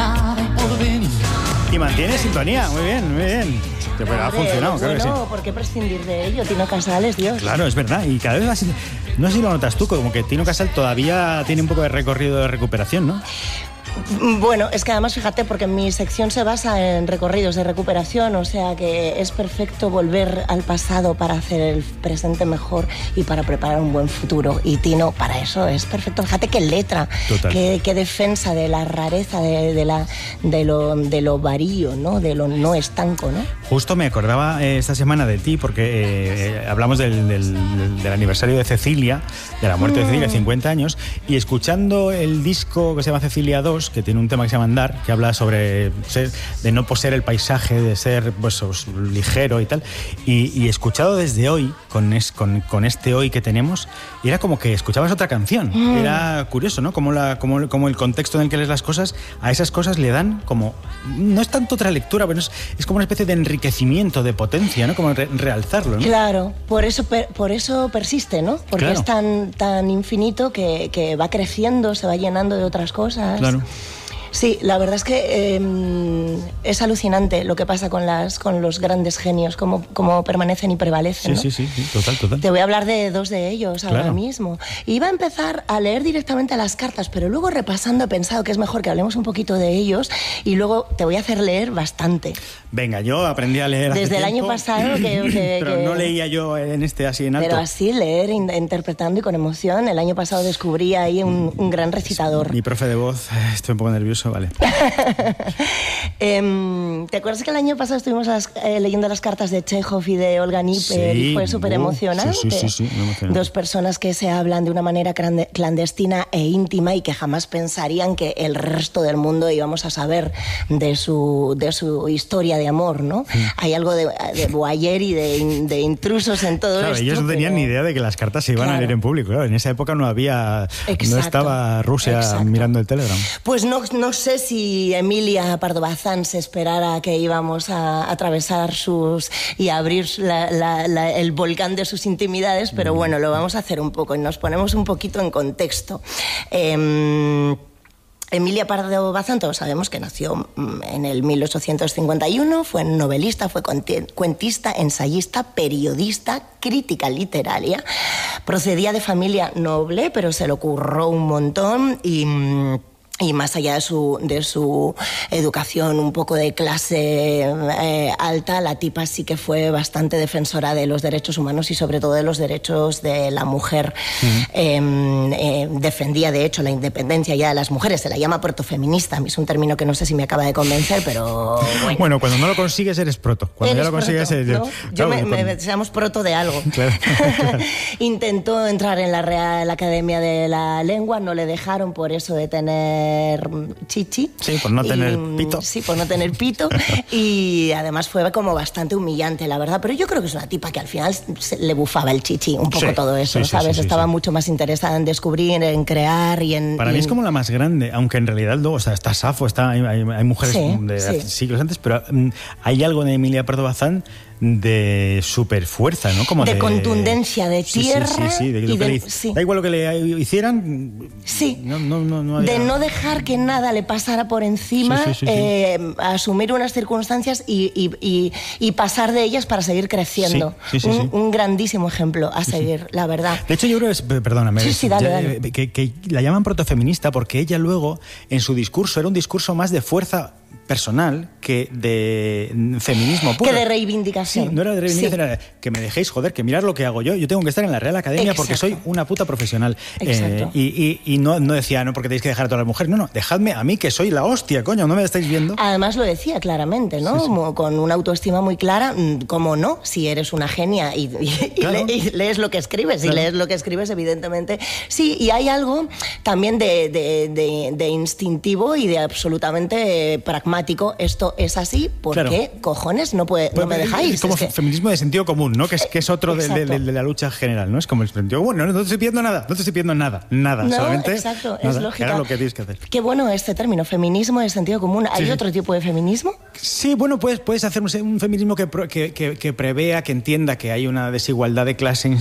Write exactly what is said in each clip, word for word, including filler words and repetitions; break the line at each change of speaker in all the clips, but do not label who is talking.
nada hay por venir.
Y mantiene sintonía, muy bien, muy bien. Pero ha funcionado, claro que sí.
Bueno, ¿por qué prescindir de ello? Tino Casal, Dios.
Claro, es verdad. Y cada vez más, no sé si lo notas tú, como que Tino Casal todavía tiene un poco de recorrido de recuperación, ¿no?
Bueno, es que además, fíjate, porque mi sección se basa en recorridos de recuperación, o sea que es perfecto volver al pasado para hacer el presente mejor y para preparar un buen futuro. Y Tino, para eso es perfecto. Fíjate qué letra, qué, qué defensa de la rareza, de, de, la, de, lo, de lo varío, ¿no? De lo no estanco, ¿no?
Justo me acordaba eh, esta semana de ti, porque eh, hablamos del, del, del aniversario de Cecilia, de la muerte mm. de Cecilia, cincuenta años, y escuchando el disco que se llama Cecilia dos, que tiene un tema que se llama Andar, que habla sobre ser, de no poseer el paisaje, de ser pues, ligero y tal, y, y escuchado desde hoy, con, es, con, con este hoy que tenemos, y era como que escuchabas otra canción. Mm. Era curioso, ¿no? Como, la, como, como el contexto en el que lees las cosas, a esas cosas le dan como, no es tanto otra lectura, pero es, es como una especie de enriquecimiento, de potencia, ¿no? Como re, realzarlo, ¿no?
Claro, por eso, per, por eso persiste, ¿no? Porque claro. es tan, tan infinito que, que va creciendo, se va llenando de otras cosas.
Claro.
Sí, la verdad es que eh, es alucinante lo que pasa con, las, con los grandes genios, cómo, cómo permanecen y prevalecen,
sí,
¿no?
Sí, sí, sí, total, total.
Te voy a hablar de dos de ellos
claro.
ahora mismo. Iba a empezar a leer directamente las cartas, pero luego repasando he pensado que es mejor que hablemos un poquito de ellos y luego te voy a hacer leer bastante.
Venga, yo aprendí a leer
desde
hace
el
tiempo,
año pasado que, que,
pero
que...
no leía yo en este así en alto.
Pero así leer, in, interpretando y con emoción. El año pasado descubrí ahí un, un gran recitador.
Mi profe de voz, estoy un poco nervioso, vale.
eh, ¿Te acuerdas que el año pasado estuvimos las, eh, leyendo las cartas de Chekhov y de Olga Nipper?
Sí,
y fue súper emocionante.
Sí, sí, sí, sí, emocionante.
Dos personas que se hablan de una manera clandestina e íntima y que jamás pensarían que el resto del mundo íbamos a saber de su, de su historia de amor, ¿no? Sí. Hay algo de, de voyeur y de, de intrusos en todo
claro,
esto.
Ellos no tenían
pero...
ni idea de que las cartas se iban claro. a leer en público. Claro, en esa época no había,
exacto,
no estaba Rusia
exacto.
mirando el Telegram.
Pues no, no sé si Emilia Pardo Bazán se esperara que íbamos a atravesar sus y a abrir la, la, la, el volcán de sus intimidades, pero bueno, lo vamos a hacer un poco y nos ponemos un poquito en contexto. Eh, Emilia Pardo Bazán, todos sabemos que nació en el mil ochocientos cincuenta y uno, fue novelista, fue cuentista, ensayista, periodista, crítica literaria. Procedía de familia noble, pero se le curró un montón y... Y más allá de su, de su educación un poco de clase eh, alta, la tipa sí que fue bastante defensora de los derechos humanos y sobre todo de los derechos de la mujer. Uh-huh. eh, eh, defendía, de hecho, la independencia ya de las mujeres. Se la llama protofeminista. Es un término que no sé si me acaba de convencer, pero bueno.
Bueno, cuando no lo consigues eres proto. Cuando
eres
ya lo consigues
proto,
eres...
¿no? Yo
claro,
me,
con...
me, seamos proto de algo.
Claro, claro.
Intentó entrar en la Real Academia de la Lengua, no le dejaron por eso de tener chichi.
Sí, por no tener
y,
pito.
Sí, por no tener pito. Y además fue como bastante humillante, la verdad. Pero yo creo que es una tipa que al final se le bufaba el chichi, un poco sí, todo eso, sí, ¿sabes? Sí, sí, Estaba sí. mucho más interesada en descubrir, en crear y en...
Para
y
mí
en...
es como la más grande, aunque en realidad luego, o sea, está Safo, está, hay, hay, hay mujeres
sí,
de
sí.
siglos antes, pero um, hay algo de Emilia Pardo Bazán de super fuerza, ¿no? Como
de,
de
contundencia, de tierra.
Sí, sí, sí, sí, de lo que
de,
le,
sí.
Da igual lo que le hicieran.
Sí.
No, no, no, no había...
De no dejar que nada le pasara por encima,
sí, sí, sí, sí.
Eh, asumir unas circunstancias y, y, y, y pasar de ellas para seguir creciendo.
Sí, sí, sí,
un,
sí.
un grandísimo ejemplo a seguir, sí, sí. la verdad.
De hecho, yo creo que es, perdóname,
sí, sí, dale, dale.
Que, que la llaman protofeminista porque ella luego, en su discurso, era un discurso más de fuerza personal que de feminismo puro.
Que de reivindicación.
Sí, no era de reivindicación,
sí.
era que me dejéis joder, que mirar lo que hago yo. Yo tengo que estar en la Real Academia Exacto. porque soy una puta profesional.
Exacto.
Eh, y y, y no, no decía, no, porque tenéis que dejar a todas las mujeres. No, no, dejadme a mí que soy la hostia, coño, ¿no me estáis viendo?
Además lo decía claramente, ¿no? Sí, sí. Con una autoestima muy clara, ¿cómo no? Si eres una genia y, y, claro. y, le, y lees lo que escribes, claro. y lees lo que escribes, evidentemente. Sí, y hay algo también de, de, de, de instintivo y de absolutamente pragmático dogmático, esto es así, ¿por
claro.
qué cojones no, puede, no me dejáis?
Es como
es que...
feminismo de sentido común, ¿no? Que es, que es otro de, de, de, de la lucha general, ¿no? Es como el sentido común, no, no te estoy pidiendo nada, no te estoy pidiendo nada, nada,
no,
solamente
exacto,
nada,
es lógica.
Era lo que tienes que hacer.
Qué bueno este término, feminismo de sentido común. ¿Hay sí, otro sí. tipo de feminismo?
Sí, bueno, puedes, puedes hacer un, un feminismo que, que, que, que prevea, que entienda que hay una desigualdad de clase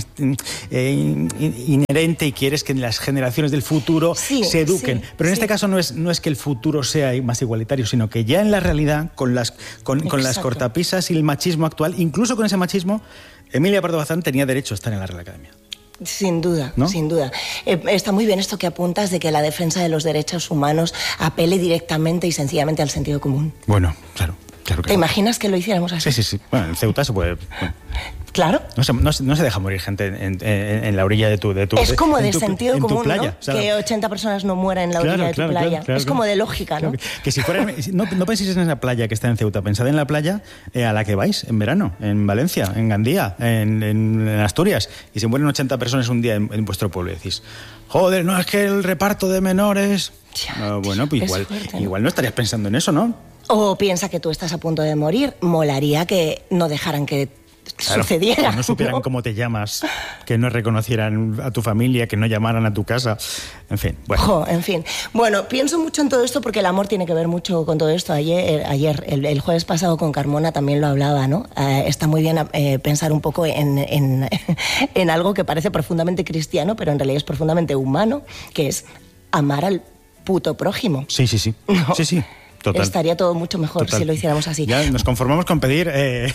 eh, inherente y quieres que las generaciones del futuro sí, se eduquen. Sí, Pero en sí. este caso no es, no es que el futuro sea más igualitario, sino que ya en la realidad, con las, con, con las cortapisas y el machismo actual, incluso con ese machismo, Emilia Pardo Bazán tenía derecho a estar en la Real Academia.
Sin duda,
¿no?
sin duda. Eh, está muy bien esto que apuntas de que la defensa de los derechos humanos apele directamente y sencillamente al sentido común.
Bueno, claro. claro que
¿Te
no.
imaginas que lo hiciéramos así?
Sí, sí, sí. Bueno, en Ceuta se puede... Bueno.
Claro.
No se, no, no se deja morir gente en, en, en la orilla de tu, de tu
Es como de
tu,
sentido
en tu
común,
playa,
¿no?
O sea,
que ochenta personas no mueran en la orilla
claro,
de tu
claro,
playa.
Claro, claro,
es como de lógica,
claro,
¿no?
Que, que si fuera, no, no penséis en esa playa que está en Ceuta, pensad en la playa eh, a la que vais en verano, en Valencia, en Gandía, en, en, en Asturias, y se mueren ochenta personas un día en, en vuestro pueblo y decís, joder, no, es que el reparto de menores...
Ya,
no, bueno, pues igual,
fuerte, ¿no?
igual no estarías pensando en eso, ¿no?
O piensa que tú estás a punto de morir, molaría que no dejaran que...
Claro,
sucediera.
Que no supieran ¿no? cómo te llamas, que no reconocieran a tu familia, que no llamaran a tu casa, en fin. Bueno,
jo, en fin. Bueno, pienso mucho en todo esto porque el amor tiene que ver mucho con todo esto. Ayer, ayer el, el jueves pasado con Carmona también lo hablaba, ¿no? Eh, está muy bien eh, pensar un poco en, en, en algo que parece profundamente cristiano, pero en realidad es profundamente humano, que es amar al puto prójimo.
Sí, sí, sí.
¿No?
Sí, sí. Total.
Estaría todo mucho mejor Total. si lo hiciéramos así.
Ya nos conformamos con pedir eh,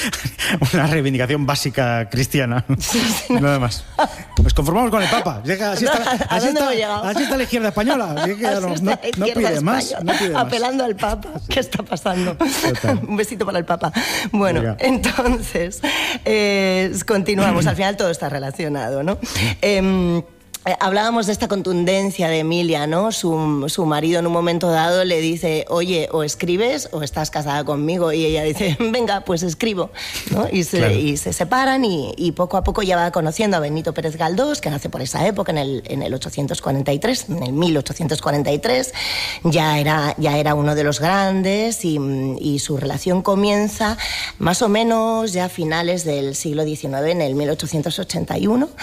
una reivindicación básica cristiana. Sí, sí, no. Nada más. Nos conformamos con el Papa. Llega, así, está,
¿A
así,
dónde
está, así está la izquierda española. Así que no, no, no pide más, no pide más.
Apelando al Papa. ¿Qué está pasando? Un besito para el Papa. Bueno, Oiga. entonces, eh, continuamos. Al final todo está relacionado, ¿no? Eh, Eh, hablábamos de esta contundencia de Emilia, ¿no? Su, su marido en un momento dado le dice, oye, o escribes o estás casada conmigo. Y ella dice, venga, pues escribo, ¿no? Y se, claro. y se separan y, y poco a poco ya va conociendo a Benito Pérez Galdós, que nace por esa época, en el, en el ochocientos cuarenta y tres, en el mil ochocientos cuarenta y tres. Ya era, ya era uno de los grandes y, y su relación comienza más o menos ya a finales del siglo diecinueve, en el mil ochocientos ochenta y uno.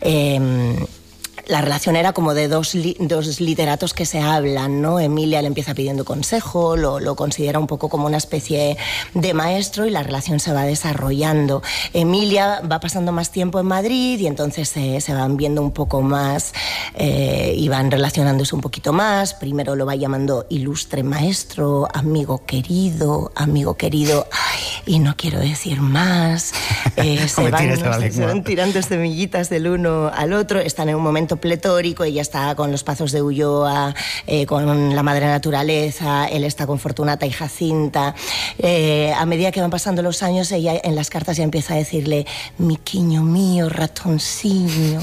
Eh, La relación era como de dos, li, dos literatos que se hablan, ¿no? Emilia le empieza pidiendo consejo, lo, lo considera un poco como una especie de maestro y la relación se va desarrollando. Emilia va pasando más tiempo en Madrid y entonces se, se van viendo un poco más eh, y van relacionándose un poquito más. Primero lo va llamando ilustre maestro, amigo querido, amigo querido, ay, y no quiero decir más. Eh, se, van, no sé, se van tirando semillitas del uno al otro, están en un momento pletórico, ella está con los Pazos de Ulloa, eh, con la madre naturaleza, él está con Fortunata y Jacinta. Eh, a medida que van pasando los años, ella en las cartas ya empieza a decirle, miquiño mío, ratonciño,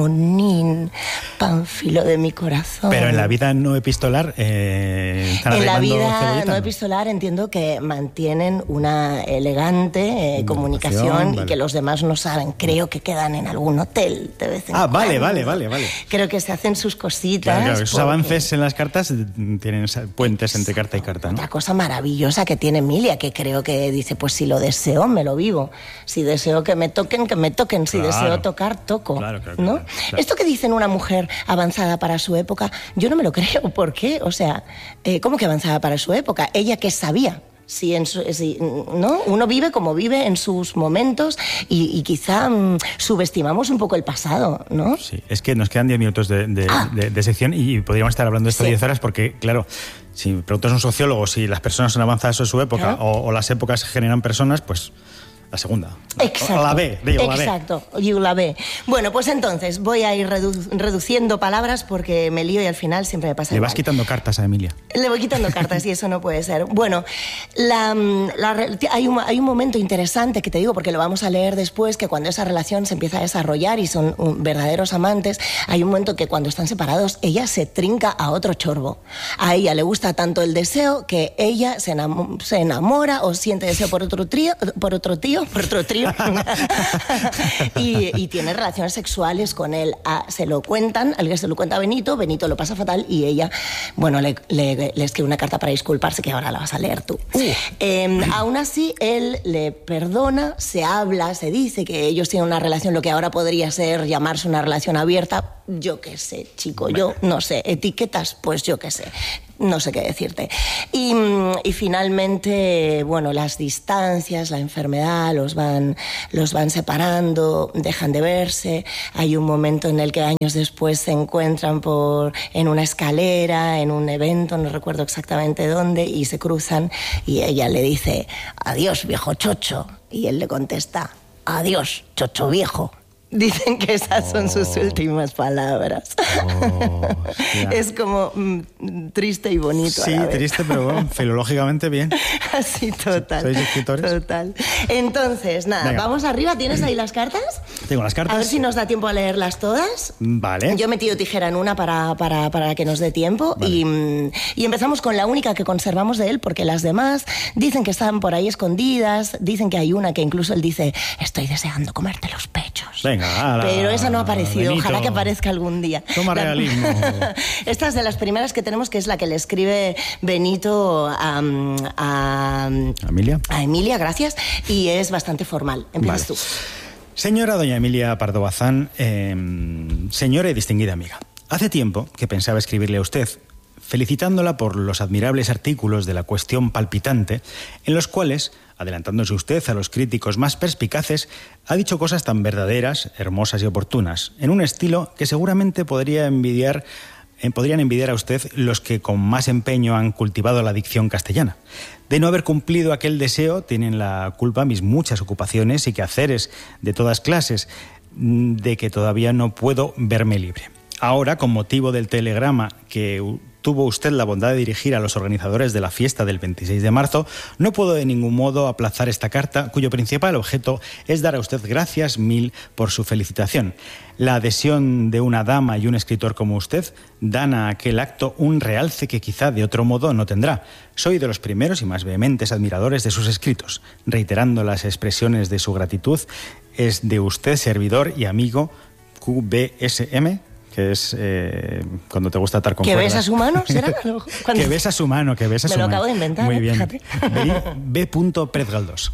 monín, pánfilo de mi corazón.
Pero en la vida no epistolar, eh,
en la vida cebolleta, no epistolar entiendo que mantienen una elegante eh, comunicación vale. y que los demás no saben. Creo que quedan en algún hotel de vez en
ah,
cuando.
vale, vale, vale, vale.
Creo que se hacen sus cositas.
Claro, claro, esos
porque...
avances en las cartas tienen puentes entre carta y carta, ¿no?
Otra cosa maravillosa que tiene Emilia, que creo que dice, pues si lo deseo, me lo vivo. Si deseo que me toquen, que me toquen. Si claro. deseo tocar, toco. Claro, claro, ¿no? Claro, claro. Esto que dicen una mujer avanzada para su época, yo no me lo creo. ¿Por qué? O sea, eh, ¿cómo que avanzada para su época? ¿Ella qué sabía? Si en su, si, ¿no? Uno vive como vive en sus momentos y, y quizá mmm, subestimamos un poco el pasado, ¿no?
Sí, es que nos quedan diez minutos de, de, ah. de, de sección y podríamos estar hablando de esto diez sí. horas porque, claro, si preguntas a un sociólogo si las personas son avanzadas en su época ¿Ah? o, o las épocas generan personas, pues... La segunda.
Exacto.
O la B, digo, la B.
Exacto, y la B. Bueno, pues entonces voy a ir redu reduciendo palabras porque me lío y al final siempre me pasa
Le
igual.
vas quitando cartas a Emilia.
Le voy quitando cartas y eso no puede ser. Bueno, la, la, hay, un, hay un momento interesante que te digo porque lo vamos a leer después, que cuando esa relación se empieza a desarrollar y son un, verdaderos amantes, hay un momento que cuando están separados ella se trinca a otro chorbo. A ella le gusta tanto el deseo que ella se, enam se enamora o siente deseo por otro, trío, por otro tío trío, por otro trío. y, y tiene relaciones sexuales con él. Ah, se lo cuentan, alguien se lo cuenta a Benito, Benito lo pasa fatal y ella, bueno, le, le, le escribe una carta para disculparse que ahora la vas a leer tú. Uh. Eh, aún así, él le perdona, se habla, se dice que ellos tienen una relación, lo que ahora podría ser llamarse una relación abierta. Yo qué sé, chico, yo no sé. Etiquetas, pues yo qué sé. No sé qué decirte. Y, y finalmente, bueno, las distancias, la enfermedad, los van, los van separando, dejan de verse. Hay un momento en el que años después se encuentran por, en una escalera, en un evento, no recuerdo exactamente dónde, y se cruzan y ella le dice, adiós, viejo chocho. Y él le contesta, adiós, chocho viejo. Dicen que esas son oh. sus últimas palabras. Oh, es como mm, triste y bonito.
Sí,
a la vez.
Triste, pero bueno, filológicamente bien.
Así, total.
¿Sois escritores?
Total. Entonces, nada, Venga. vamos arriba. ¿Tienes ahí las cartas?
Tengo las cartas.
A ver si nos da tiempo a leerlas todas.
Vale.
Yo he metido tijera en una para, para, para que nos dé tiempo. Vale. Y, y empezamos con la única que conservamos de él, porque las demás dicen que están por ahí escondidas. Dicen que hay una que incluso él dice, estoy deseando comerte los pechos.
Venga. La,
pero esa no ha aparecido,
Benito.
Ojalá que aparezca algún día.
Toma
la,
realismo.
Esta es de las primeras que tenemos, que es la que le escribe Benito a, a,
a Emilia.
A Emilia, gracias, y es bastante formal. Empiezas vale. tú.
Señora doña Emilia Pardo Bazán, eh, señora y distinguida amiga, hace tiempo que pensaba escribirle a usted, felicitándola por los admirables artículos de La Cuestión Palpitante, en los cuales, adelantándose usted a los críticos más perspicaces, ha dicho cosas tan verdaderas, hermosas y oportunas, en un estilo que seguramente podría envidiar, eh, podrían envidiar a usted los que con más empeño han cultivado la dicción castellana. De no haber cumplido aquel deseo, tienen la culpa mis muchas ocupaciones y quehaceres de todas clases, de que todavía no puedo verme libre. Ahora, con motivo del telegrama que tuvo usted la bondad de dirigir a los organizadores de la fiesta del veintiséis de marzo, no puedo de ningún modo aplazar esta carta, cuyo principal objeto es dar a usted gracias mil por su felicitación. La adhesión de una dama y un escritor como usted dan a aquel acto un realce que quizá de otro modo no tendrá. Soy de los primeros y más vehementes admiradores de sus escritos. Reiterando las expresiones de su gratitud, es de usted servidor y amigo Q B S M, que es eh, cuando te gusta atar con
¿Que
cuerdas.
besa su mano? ¿Será?
Que besa su mano, que besa
Me
su
lo
mano.
acabo de inventar.
Muy
¿eh?
bien.
Fíjate.
B. B. Pérez Galdós.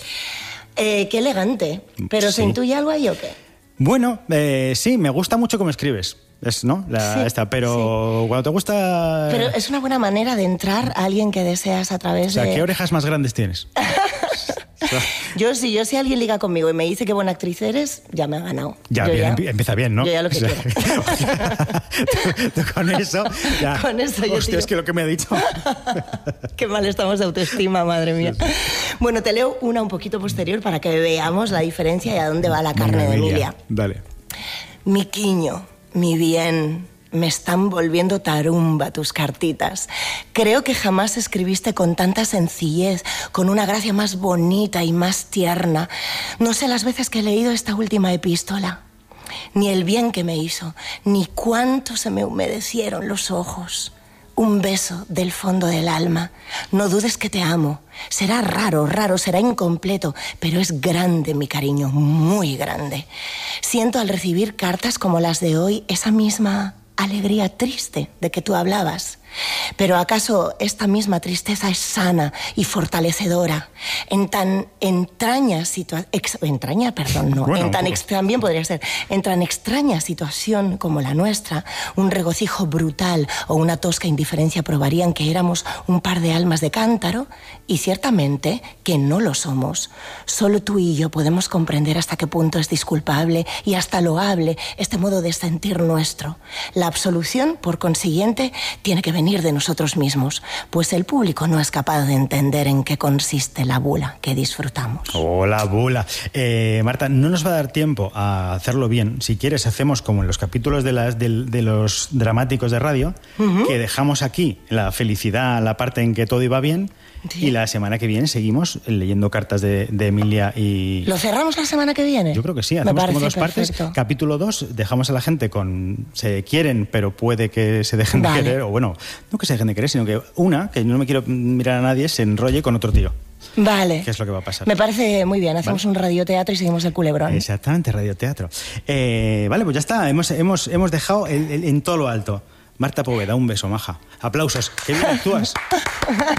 Eh, qué elegante. ¿Pero
Sí.
se intuye algo ahí o qué?
Bueno, eh, sí, me gusta mucho cómo escribes. Es, ¿no? La,
Sí,
esta, pero
sí.
cuando te gusta...
Pero es una buena manera de entrar a alguien que deseas a través
O sea,
de...
¿qué orejas más grandes tienes?
Yo, si yo si alguien liga conmigo y me dice qué buena actriz eres, ya me ha ganado.
Ya,
Yo
bien,
ya-
empieza bien, ¿no?
Yo ya lo que
O sea,
quiera.
tú- tú con eso, ya.
Con eso yo
Hostia,
tiro.
es que lo que me ha dicho...
Qué mal estamos de autoestima, madre mía. Bueno, te leo una un poquito posterior para que veamos la diferencia y a dónde va la carne de Emilia.
Dale.
Mi quiño, mi bien, me están volviendo tarumba tus cartitas. Creo que jamás escribiste con tanta sencillez, con una gracia más bonita y más tierna. No sé las veces que he leído esta última epístola, ni el bien que me hizo, ni cuánto se me humedecieron los ojos. Un beso del fondo del alma. No dudes que te amo. Será raro, raro, será incompleto, pero es grande mi cariño, muy grande. Siento al recibir cartas como las de hoy esa misma alegría triste de que tú hablabas. Pero ¿acaso esta misma tristeza es sana y fortalecedora? En tan entraña situación... Entraña, perdón, no.
Bueno,
en tan
un
ex- también podría ser. En tan extraña situación como la nuestra, un regocijo brutal o una tosca indiferencia probarían que éramos un par de almas de cántaro, y ciertamente que no lo somos. Solo tú y yo podemos comprender hasta qué punto es disculpable y hasta loable este modo de sentir nuestro. La absolución, por consiguiente, tiene que venir de nosotros mismos, pues el público no es capaz de entender en qué consiste la bula que disfrutamos.
Hola, bula. Eh, Marta, no nos va a dar tiempo a hacerlo bien. Si quieres, hacemos como en los capítulos de, las, de, de los dramáticos de radio, uh-huh. que dejamos aquí la felicidad, la parte en que todo iba bien, sí. y la semana que viene seguimos leyendo cartas de, de Emilia y...
¿Lo cerramos la semana que viene?
Yo creo que sí, hacemos como dos
perfecto.
partes. Capítulo dos, dejamos a la gente con... Se quieren, pero puede que se dejen
Vale.
de querer, o bueno, no que se dejen de querer, sino que una, que no me quiero mirar a nadie, se enrolle con otro tío.
Vale.
qué es lo que va a pasar.
Me parece muy bien. Hacemos
¿Vale?
un radioteatro y seguimos el culebrón.
Exactamente, radioteatro. Eh, vale, pues ya está. Hemos, hemos, hemos dejado el, el, en todo lo alto. Marta Poveda, un beso, maja. Aplausos. Qué bien actúas.